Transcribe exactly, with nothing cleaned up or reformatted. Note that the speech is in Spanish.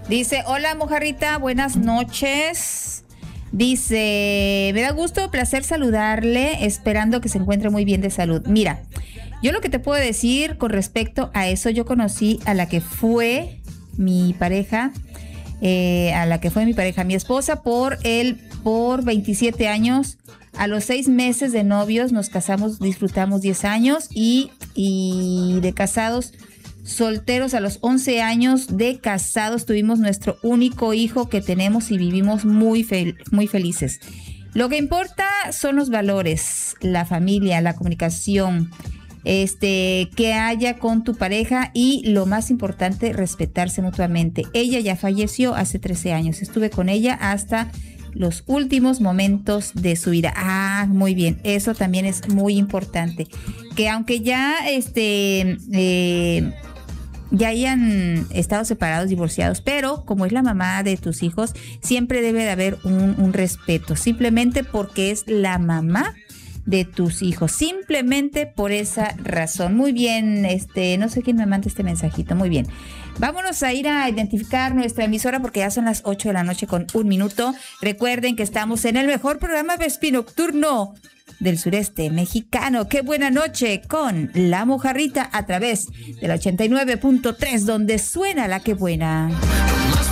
Dice, hola mojarrita, buenas noches. Dice, me da gusto, placer saludarle, esperando que se encuentre muy bien de salud. Mira, yo lo que te puedo decir con respecto a eso, yo conocí a la que fue mi pareja, eh, a la que fue mi pareja, mi esposa, por el, por veintisiete años. A los seis meses de novios nos casamos, disfrutamos diez años y, y de casados, solteros a los once años de casados, tuvimos nuestro único hijo que tenemos y vivimos muy, fel- muy felices. Lo que importa son los valores, la familia, la comunicación, este, que haya con tu pareja y lo más importante, respetarse mutuamente. Ella ya falleció hace trece años, estuve con ella hasta los últimos momentos de su vida. Ah, muy bien, eso también es muy importante. Que aunque ya este eh, ya hayan estado separados, divorciados, pero como es la mamá de tus hijos, siempre debe de haber un, un respeto, simplemente porque es la mamá de tus hijos, simplemente por esa razón. Muy bien, este, no sé quién me manda este mensajito, muy bien. Vámonos a ir a identificar nuestra emisora porque ya son las ocho de la noche con un minuto. Recuerden que estamos en el mejor programa vespi-nocturno del sureste mexicano. ¡Qué buena noche! Con La Mojarrita a través del ochenta y nueve punto tres, donde suena la que buena.